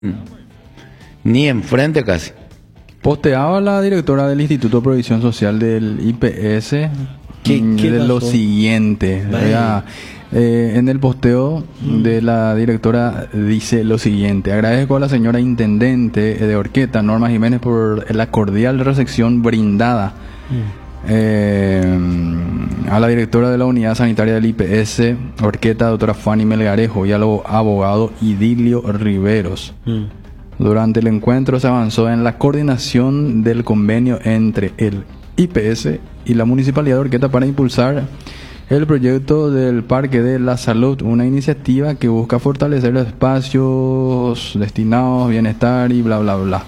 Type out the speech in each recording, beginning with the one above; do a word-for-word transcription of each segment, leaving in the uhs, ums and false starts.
Ni enfrente casi. Posteaba la directora del Instituto de Provisión Social del I P S ¿Qué, qué de pasó? lo siguiente. Vea, eh, en el posteo mm. de la directora dice lo siguiente: agradezco a la señora intendente de Orqueta, Norma Jiménez, por la cordial recepción brindada. Mm. Eh, a la directora de la unidad sanitaria del I P S Orqueta, doctora Fanny Melgarejo, y al abogado Idilio Riveros. Mm. Durante el encuentro se avanzó en la coordinación del convenio entre el I P S y la Municipalidad de Orqueta para impulsar el proyecto del Parque de la Salud, una iniciativa que busca fortalecer los espacios destinados a bienestar y bla bla bla.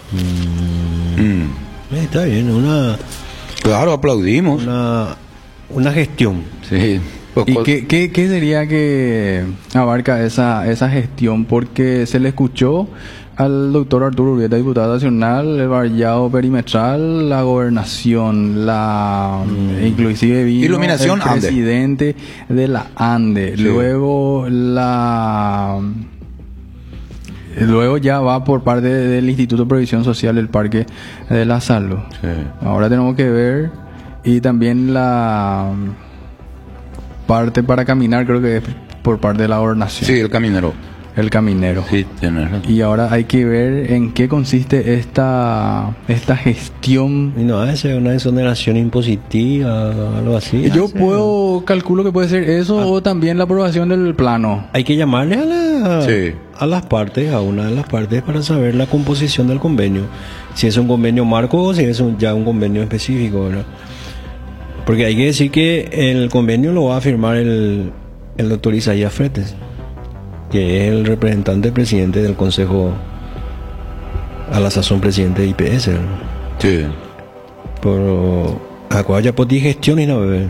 Mm. Mm. Está bien, una... Claro, aplaudimos. Una, una gestión. Sí. ¿Y qué, qué, qué sería que abarca esa, esa gestión? Porque se le escuchó al doctor Arturo Urbieta, diputado nacional, el vallado perimetral, la gobernación, la mm. inclusive vino Iluminación el presidente Ande. de la ANDE, sí. luego la luego ya va por parte del Instituto de Provisión Social el Parque de la Salud. Sí. Ahora tenemos que ver, y también la parte para caminar, creo que es por parte de la gobernación. Sí, el caminero. El caminero. Sí, tienes razón. Y ahora hay que ver en qué consiste esta esta gestión. Y no hace una exoneración impositiva, algo así. Yo hace, puedo, ¿no? calculo que puede ser eso, ah. o también la aprobación del plano. Hay que llamarle a, la, sí. a las partes, a una de las partes, para saber la composición del convenio. Si es un convenio marco o si es un, ya un convenio específico, ¿verdad? Porque hay que decir que el convenio lo va a firmar el, el doctor Isaías Fretes, que es el representante presidente del Consejo, a la sazón presidente de I P S, ¿no? Sí. Por acuaya por digestión y no bebé.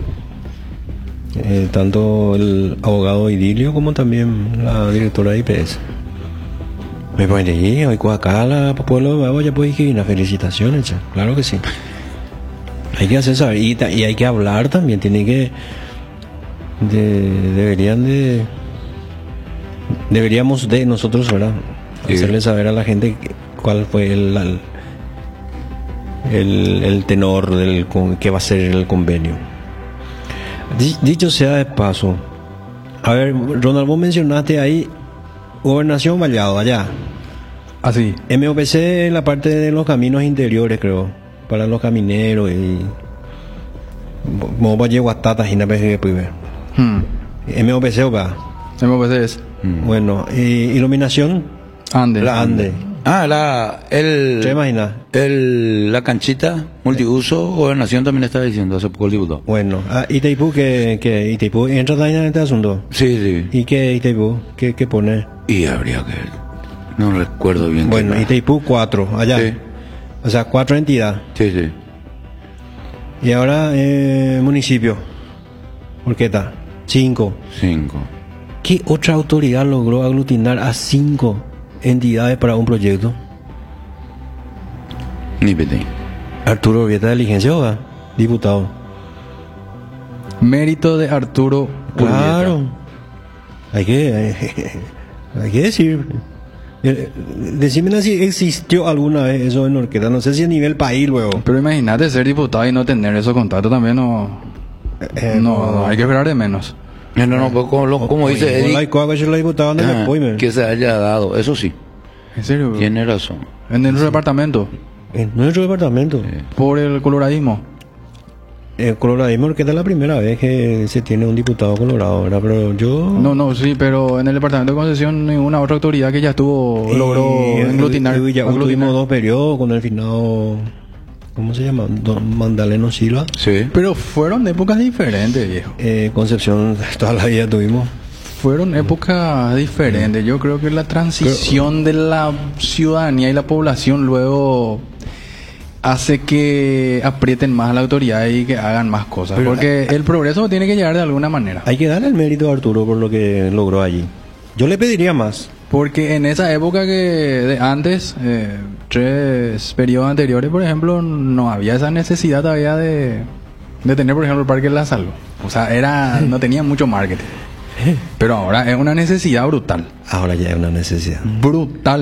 Eh, tanto el abogado Idilio como también la directora de I P S. Me pone allí, hoy acá la pueblo de Babo ya puede ir una felicitaciones, che. Claro que sí. Hay que hacer saber, y, y hay que hablar también, tiene que de, deberían de deberíamos de nosotros, ¿verdad? Sí. Hacerle saber a la gente cuál fue el el, el, el tenor del que va a ser el convenio. Dicho sea de paso, a ver, Ronald, vos mencionaste ahí Gobernación Vallado, allá. Así. Ah, M O P C en la parte de los caminos interiores, creo, para los camineros y como va a llevar tatas y nada que puede ver. M O P C o va. M O P C es. Mm. Bueno, y iluminación. Ande. La Ande. Ah, la el. ¿Te imaginas? El la canchita multiuso, gobernación también está diciendo hace poco el diputado. Bueno, ah, Itaipú que que Itaipú entra también en este asunto. Sí, sí. ¿Y qué Itaipú? ¿Qué qué pone? Y habría que no recuerdo bien. Bueno, Itaipú cuatro allá. Sí. O sea, cuatro entidades. Sí, sí. Y ahora eh, municipio. Orqueta. Cinco. Cinco. ¿Qué otra autoridad logró aglutinar a cinco entidades para un proyecto? Ni pete. Arturo Urbieta de Diligencia, ¿verdad? Diputado. Mérito de Arturo Urbieta. Claro. Hay que, hay, hay que decir. Decime si existió alguna vez eso en Orqueta. No sé si a nivel país luego. Pero imagínate ser diputado y no tener esos contactos también. No, eh, no, no, hay que esperar de menos. No, no, no, pues como, lo, como dice Eddie, ah, que se haya dado, eso sí. ¿En serio? Tiene razón. En nuestro sí. departamento. En nuestro departamento. Sí. Por el coloradismo. El coloradismo, porque es la primera vez que se tiene un diputado colorado, ¿verdad? Pero yo... No, no, sí, pero en el departamento de Concesión ninguna otra autoridad que ya estuvo, eh, logró englutinar. Ya tuvimos dos periodos con el finado... ¿Cómo se llama? Don Mandaleno Silva. Sí. Pero fueron épocas diferentes, viejo. Eh, Concepción, toda la vida tuvimos. Fueron épocas diferentes. Yo creo que la transición Pero, de la ciudadanía y la población luego hace que aprieten más a la autoridad y que hagan más cosas. Pero, porque hay, el progreso tiene que llegar de alguna manera. Hay que darle el mérito a Arturo por lo que logró allí. Yo le pediría más. Porque en esa época que de antes, eh, tres periodos anteriores, por ejemplo, no había esa necesidad todavía de, de tener, por ejemplo, el Parque de la Salud. O sea, era no tenía mucho marketing. Pero ahora es una necesidad brutal. Ahora ya es una necesidad. Brutal.